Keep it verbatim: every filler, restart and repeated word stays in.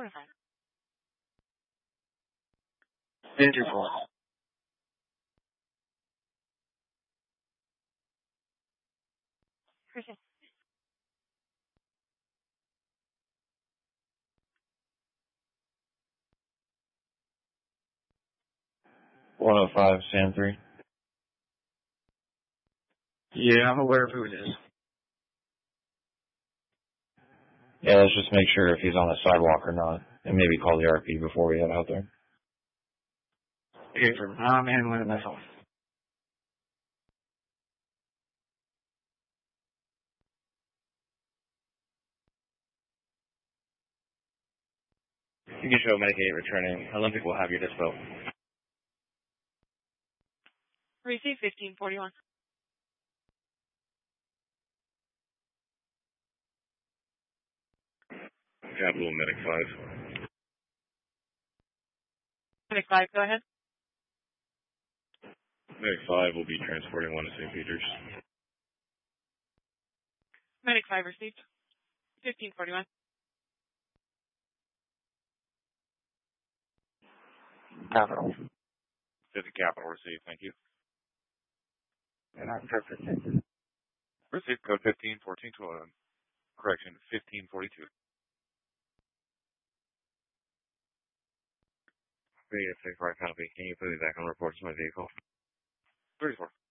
four to five. Enter four. Proceed. one oh five, Sam three. Yeah, I'm aware of who it is. Yeah, let's just make sure if he's on the sidewalk or not, and maybe call the R P before we head out there. Okay, from I'm handling it myself. You can show Medicaid returning. Olympic will have your dispo. Receive fifteen forty-one. Capital Medic five. Medic five, go ahead. Medic five will be transporting one to Saint Peter's. Medic five received. fifteen forty-one. Capital. fifty Capital received, thank you. And I'm perfect. Received code fifteen fourteen twelve. Correction, fifteen forty-two. Negative six, right copy. Can you put me back on report to my vehicle? thirty-four.